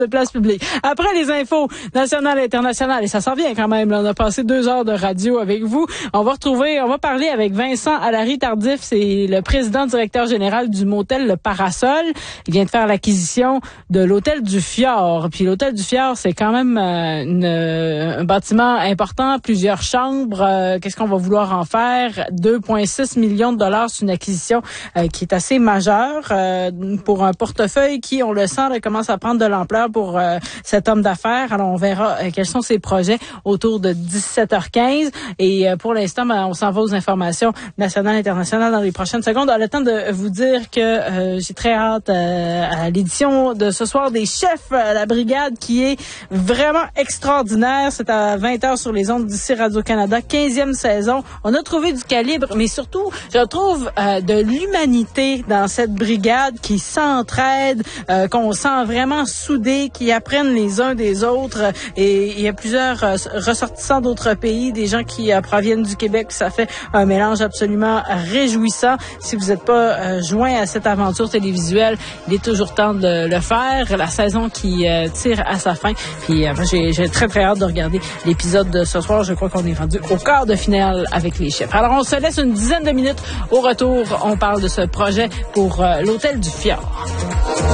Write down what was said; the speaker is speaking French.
de place publique. Après les infos nationales et internationales, et ça s'en vient quand même, là, on a passé 2 heures de radio avec vous. On va parler avec Vincent Allary-Tardif, c'est le président directeur général du motel Le Parasol. Il vient de faire l'acquisition de l'hôtel du Fjord. Puis l'hôtel du Fjord, c'est quand même un bâtiment important, plusieurs chambres. Qu'est-ce qu'on va vouloir en faire? 2,6 millions de dollars, c'est une acquisition qui est assez majeure pour un portefeuille qui, on le sent, là, commence à prendre de l'ampleur pour cet homme d'affaires. Alors, on verra quels sont ses projets autour de 17h15. Et pour l'instant, on s'en va aux informations nationales et internationales dans les prochaines secondes. On a le temps de vous dire que j'ai très hâte à l'édition de ce soir des chefs, la brigade qui est vraiment extraordinaire. C'est à 20h sur les ondes d'ici Radio-Canada. 15e saison. On a trouvé du calibre, mais surtout, je trouve de l'humanité dans cette brigade qui s'entraide, qu'on sent vraiment soudés, qui apprennent les uns des autres. Et il y a plusieurs ressortissants d'autres pays, des gens qui proviennent du Québec. Ça fait un mélange absolument réjouissant. Si vous n'êtes pas joint à cette aventure télévisuelle, il est toujours temps de le faire. La saison qui tire à sa fin. Puis j'ai très très hâte de regarder l'épisode de ce soir. Je crois qu'on est rendu au quart de finale avec les chefs. Alors on se laisse une dizaine de minutes. Au retour, on parle de ce projet pour l'hôtel du Fjord.